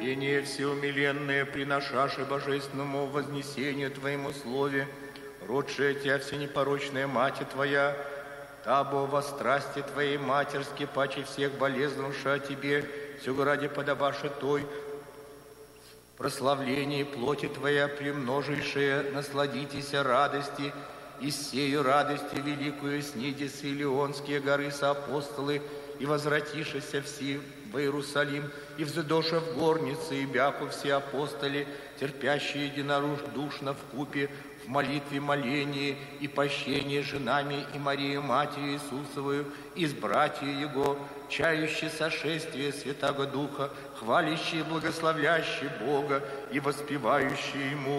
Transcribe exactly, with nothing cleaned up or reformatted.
Пение всеумиленное приношаши божественному вознесению Твоему слове, родшая Тебя всенепорочная Мать Твоя, Табо во страсти Твоей матерски, паче всех болезнувши о Тебе, все ради подобаши Той, прославление плоти Твоя, премножейшее, насладитесь радости, и сею радости великую снидись Илионские горы соапостолы, и возвратишися все в Иерусалим, и взыдоша в горнице, и бяку все апостоли, терпящие единодушно вкупе, в молитве молении и пощении женами и Марию Матерью Иисусовую, и с братья Его, чающие сошествие Святаго Духа, хвалящие, благословлящие Бога и воспевающие Ему